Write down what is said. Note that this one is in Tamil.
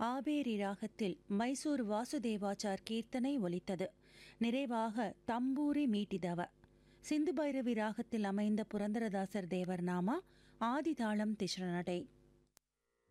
ஆபேரி ராகத்தில் மைசூர் வாசுதேவாச்சார் கீர்த்தனை ஒலித்தது. நிறைவாக தம்பூரி மீட்டிதவ. சிந்து பைரவி ராகத்தில் அமைந்த புரந்தரதாசர் தேவர் நாமா ஆதிதாளம் திஸ்ர நடை.